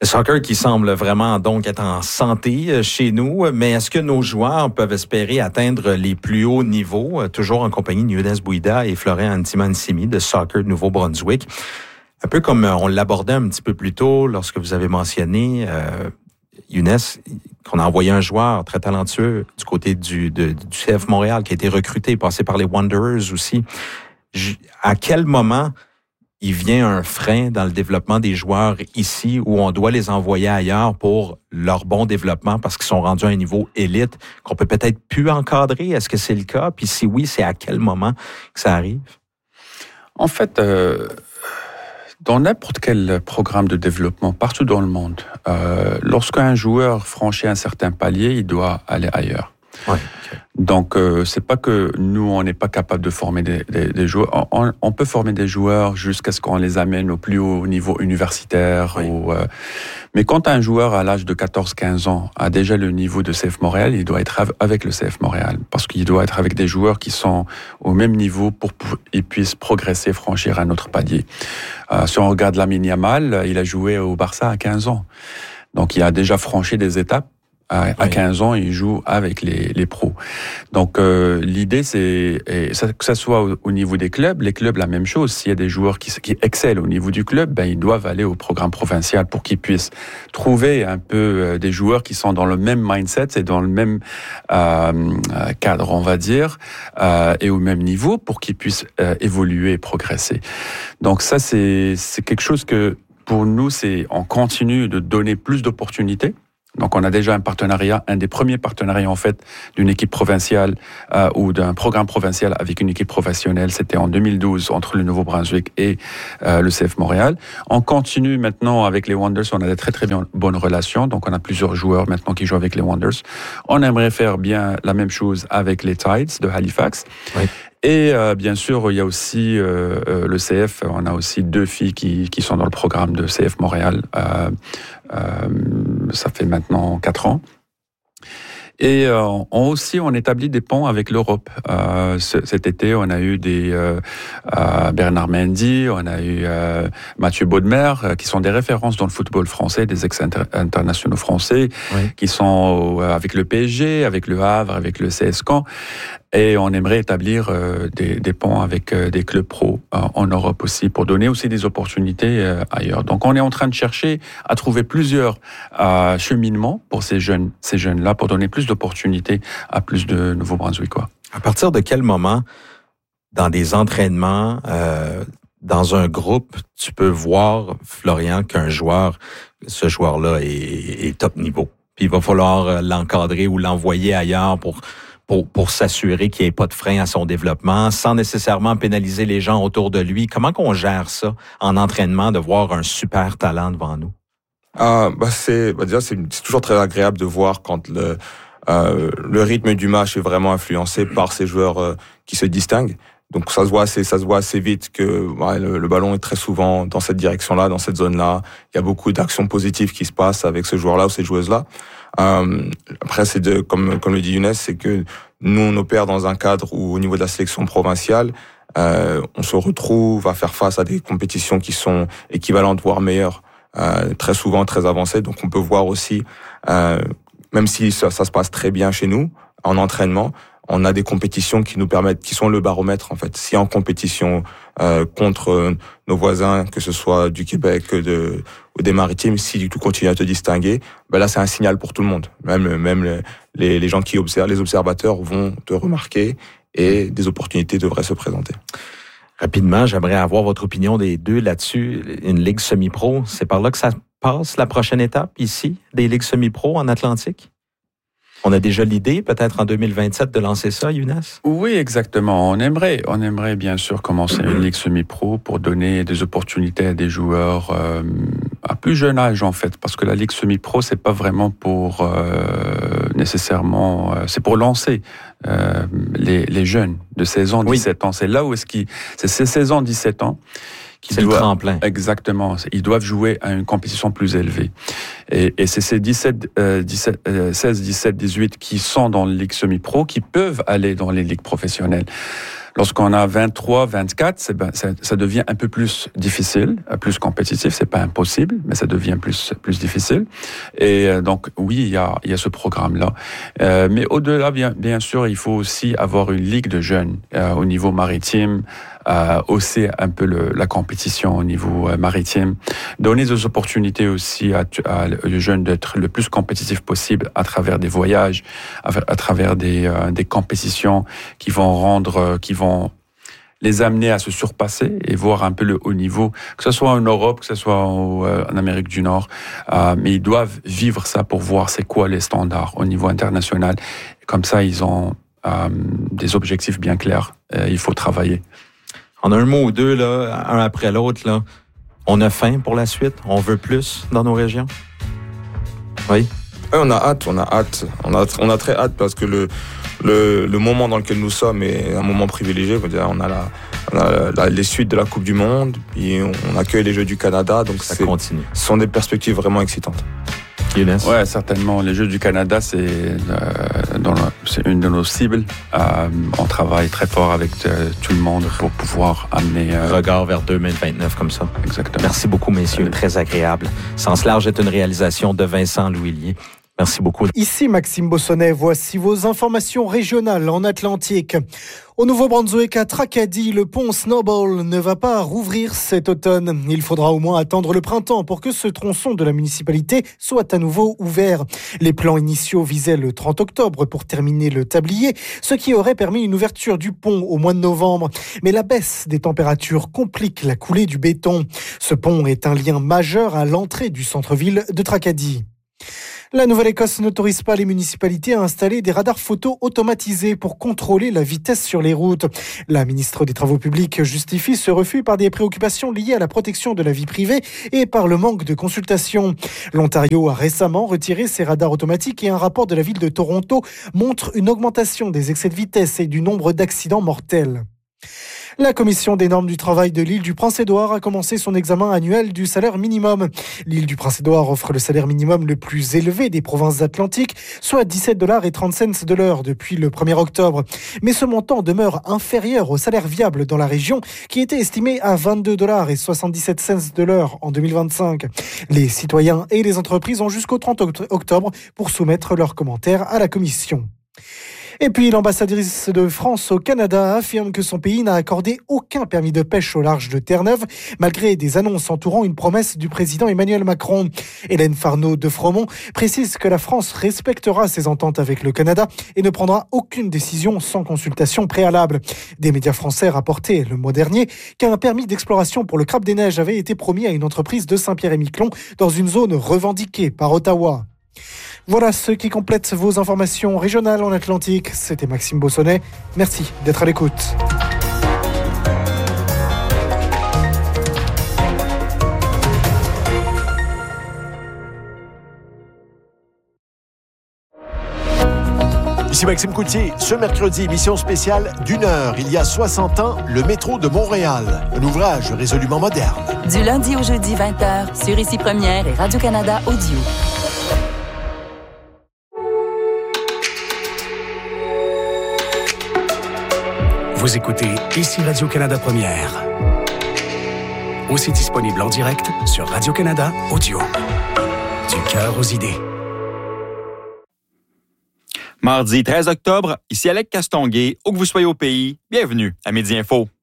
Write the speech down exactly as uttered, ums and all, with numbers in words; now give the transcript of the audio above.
Le soccer qui semble vraiment donc être en santé chez nous, mais est-ce que nos joueurs peuvent espérer atteindre les plus hauts niveaux, toujours en compagnie de Younes Bouida et Florian Ntima-Nsimi de Soccer de Nouveau-Brunswick? Un peu comme on l'abordait un petit peu plus tôt lorsque vous avez mentionné, euh, Younes, qu'on a envoyé un joueur très talentueux du côté du, de, du C F Montréal qui a été recruté, passé par les Wanderers aussi. À quel moment il vient un frein dans le développement des joueurs ici où on doit les envoyer ailleurs pour leur bon développement parce qu'ils sont rendus à un niveau élite qu'on peut peut-être plus encadrer? Est-ce que c'est le cas? Puis si oui, c'est à quel moment que ça arrive? En fait, euh, dans n'importe quel programme de développement, partout dans le monde, euh, lorsqu'un joueur franchit un certain palier, il doit aller ailleurs. Ouais, okay. Donc, euh, c'est pas que nous, on n'est pas capable de former des, des, des joueurs. On, on peut former des joueurs jusqu'à ce qu'on les amène au plus haut niveau universitaire. Oui. Ou, euh, mais quand un joueur à l'âge de quatorze quinze ans a déjà le niveau de C F Montréal, il doit être avec le C F Montréal. Parce qu'il doit être avec des joueurs qui sont au même niveau pour qu'ils puissent progresser, franchir un autre palier. Euh, si on regarde Lamine Yamal, il a joué au Barça à quinze ans. Donc, il a déjà franchi des étapes. À quinze ans, il joue avec les, les pros. Donc, euh, l'idée, c'est et ça, que ça soit au, au niveau des clubs, les clubs, la même chose. S'il y a des joueurs qui, qui excellent au niveau du club, ben, ils doivent aller au programme provincial pour qu'ils puissent trouver un peu euh, des joueurs qui sont dans le même mindset et dans le même euh, cadre, on va dire, euh, et au même niveau pour qu'ils puissent euh, évoluer et progresser. Donc, ça, c'est, c'est quelque chose que, pour nous, c'est on continue de donner plus d'opportunités. Donc, on a déjà un partenariat, un des premiers partenariats, en fait, d'une équipe provinciale euh, ou d'un programme provincial avec une équipe professionnelle. C'était en deux mille douze entre le Nouveau-Brunswick et euh, le C F Montréal. On continue maintenant avec les Wanderers. On a des très, très bien, bonnes relations. Donc, on a plusieurs joueurs maintenant qui jouent avec les Wanderers. On aimerait faire bien la même chose avec les Tides de Halifax. Oui. Et euh, bien sûr, il y a aussi euh, euh, le C F. On a aussi deux filles qui, qui sont dans le programme de C F Montréal. Euh, euh, ça fait maintenant quatre ans. Et euh, on aussi, on établit des ponts avec l'Europe. Euh, ce, cet été, on a eu des euh, euh, Bernard Mendy, on a eu euh, Mathieu Baudemer, euh, qui sont des références dans le football français, des ex-internationaux français, oui. qui sont euh, avec le P S G, avec le Havre, avec le C S Caen. Et on aimerait établir euh, des, des ponts avec euh, des clubs pro euh, en Europe aussi, pour donner aussi des opportunités euh, ailleurs. Donc, on est en train de chercher à trouver plusieurs euh, cheminements pour ces jeunes, ces jeunes-là, pour donner plus d'opportunités à plus de Nouveau-Brunswickois. À partir de quel moment, dans des entraînements, euh, dans un groupe, tu peux voir, Florian, qu'un joueur, ce joueur-là est, est top niveau, puis il va falloir l'encadrer ou l'envoyer ailleurs pour... Pour, pour s'assurer qu'il n'y ait pas de frein à son développement, sans nécessairement pénaliser les gens autour de lui. Comment qu'on gère ça en entraînement, de voir un super talent devant nous? Ah, bah c'est, bah déjà, c'est, c'est toujours très agréable de voir quand le, euh, le rythme du match est vraiment influencé par ces joueurs euh, qui se distinguent. Donc ça se voit assez, ça se voit assez vite que ouais, le, le ballon est très souvent dans cette direction-là, dans cette zone-là. Il y a beaucoup d'actions positives qui se passent avec ce joueur-là ou cette joueuse-là. Euh, après, c'est de, comme, comme le dit Younes, c'est que nous, on opère dans un cadre où, au niveau de la sélection provinciale, euh, on se retrouve à faire face à des compétitions qui sont équivalentes, voire meilleures, euh, très souvent très avancées. Donc, on peut voir aussi, euh, même si ça, ça se passe très bien chez nous, en entraînement, on a des compétitions qui nous permettent, qui sont le baromètre, en fait. Si en compétition euh, contre nos voisins, que ce soit du Québec de, ou des Maritimes, si tu continues à te distinguer, ben là, c'est un signal pour tout le monde. Même, même les, les gens qui observent, les observateurs vont te remarquer et des opportunités devraient se présenter. Rapidement, j'aimerais avoir votre opinion des deux là-dessus. Une ligue semi-pro, c'est par là que ça passe, la prochaine étape, ici, des ligues semi-pro en Atlantique? On a déjà l'idée, peut-être en deux mille vingt-sept, de lancer ça, Younes? Oui, exactement. On aimerait, on aimerait bien sûr commencer une ligue semi-pro pour donner des opportunités à des joueurs euh, à plus jeune âge, en fait. Parce que la ligue semi-pro, c'est pas vraiment pour euh, nécessairement... Euh, c'est pour lancer euh, les, les jeunes de seize ans, dix-sept oui. ans. C'est là où est-ce qu'ils... C'est ces seize ans, dix-sept ans c'est doivent, le tremplin. Exactement. Ils doivent jouer à une compétition plus élevée. Et, et c'est ces dix-sept, euh, dix-sept, euh, seize, dix-sept, dix-huit qui sont dans les ligues semi-pro qui peuvent aller dans les ligues professionnelles. Lorsqu'on a vingt-trois, vingt-quatre, c'est ben, ça, ça devient un peu plus difficile, plus compétitif. C'est pas impossible, mais ça devient plus plus difficile. Et euh, donc oui, il y a il y a ce programme-là. Euh, mais au-delà, bien bien sûr, il faut aussi avoir une ligue de jeunes euh, au niveau maritime. Euh, hausser un peu le, la compétition au niveau euh, maritime, donner des opportunités aussi à, à, aux jeunes d'être le plus compétitifs possible à travers des voyages, à, à travers des, euh, des compétitions qui vont rendre, euh, qui vont les amener à se surpasser et voir un peu le haut niveau, que ce soit en Europe, que ce soit au, euh, en Amérique du Nord, euh, mais ils doivent vivre ça pour voir c'est quoi les standards au niveau international. Et comme ça, ils ont euh, des objectifs bien clairs. Euh, il faut travailler. En un mot ou deux, là, un après l'autre, là, on a faim pour la suite? On veut plus dans nos régions? Oui? Oui, on a hâte, on a hâte. On a, on a très hâte parce que le, le, le moment dans lequel nous sommes est un moment privilégié. On a, la, on a la, les suites de la Coupe du Monde, puis on, on accueille les Jeux du Canada. Donc ça c'est, continue. Ce sont des perspectives vraiment excitantes. Oui, certainement. Les Jeux du Canada, c'est, euh, dans le, c'est une de nos cibles. Euh, on travaille très fort avec euh, tout le monde pour pouvoir amener... Euh... Regard vers deux mille vingt-neuf comme ça. Exactement. Merci beaucoup, messieurs. Salut. Très agréable. Sens large est une réalisation de Vincent Louillier. Merci beaucoup. Ici Maxime Bossonnet, voici vos informations régionales en Atlantique. Au Nouveau-Brunswick, à Tracadie, le pont Snowball ne va pas rouvrir cet automne. Il faudra au moins attendre le printemps pour que ce tronçon de la municipalité soit à nouveau ouvert. Les plans initiaux visaient le trente octobre pour terminer le tablier, ce qui aurait permis une ouverture du pont au mois de novembre. Mais la baisse des températures complique la coulée du béton. Ce pont est un lien majeur à l'entrée du centre-ville de Tracadie. La Nouvelle-Écosse n'autorise pas les municipalités à installer des radars photo automatisés pour contrôler la vitesse sur les routes. La ministre des Travaux publics justifie ce refus par des préoccupations liées à la protection de la vie privée et par le manque de consultation. L'Ontario a récemment retiré ses radars automatiques et un rapport de la ville de Toronto montre une augmentation des excès de vitesse et du nombre d'accidents mortels. La Commission des normes du travail de l'île du Prince-Édouard a commencé son examen annuel du salaire minimum. L'île du Prince-Édouard offre le salaire minimum le plus élevé des provinces atlantiques, soit dix-sept dollars et trente cents de l'heure depuis le premier octobre. Mais ce montant demeure inférieur au salaire viable dans la région, qui était estimé à vingt-deux dollars et soixante-dix-sept cents de l'heure en deux mille vingt-cinq. Les citoyens et les entreprises ont jusqu'au trente octobre pour soumettre leurs commentaires à la Commission. Et puis, l'ambassadrice de France au Canada affirme que son pays n'a accordé aucun permis de pêche au large de Terre-Neuve, malgré des annonces entourant une promesse du président Emmanuel Macron. Hélène Farneau de Fromont précise que la France respectera ses ententes avec le Canada et ne prendra aucune décision sans consultation préalable. Des médias français rapportaient le mois dernier qu'un permis d'exploration pour le crabe des neiges avait été promis à une entreprise de Saint-Pierre-et-Miquelon dans une zone revendiquée par Ottawa. Voilà ce qui complète vos informations régionales en Atlantique. C'était Maxime Bossonnet. Merci d'être à l'écoute. Ici Maxime Coutier. Ce mercredi, émission spéciale d'une heure. Il y a soixante ans, le métro de Montréal. Un ouvrage résolument moderne. Du lundi au jeudi, vingt heures, sur Ici Première et Radio-Canada Audio. Vous écoutez Ici Radio-Canada Première. Aussi disponible en direct sur Radio-Canada Audio. Du cœur aux idées. Mardi treize octobre, ici Alec Castonguay, où que vous soyez au pays, bienvenue à Midi Info.